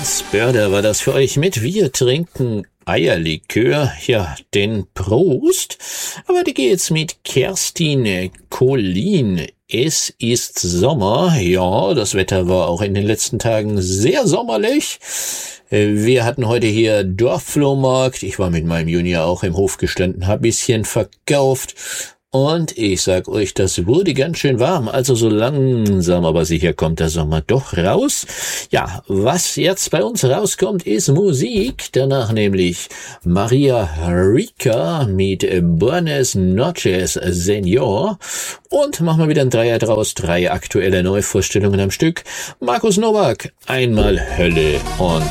Spörder war das für euch mit Wir trinken Eierlikör. Ja, den Prost. Aber die geht's mit Kerstin Collin. Es ist Sommer. Ja, das Wetter war auch in den letzten Tagen sehr sommerlich. Wir hatten heute hier Dorfflohmarkt. Ich war mit meinem Junior auch im Hof gestanden, hab bisschen verkauft. Und ich sag euch, das wurde ganz schön warm, also so langsam aber sicher kommt der Sommer doch raus. Ja, was jetzt bei uns rauskommt, ist Musik, danach nämlich Maria Rica mit Buenas Noches Señor und machen wir wieder ein Dreier draus, 3 aktuelle Neuvorstellungen am Stück. Markus Nowak, einmal Hölle und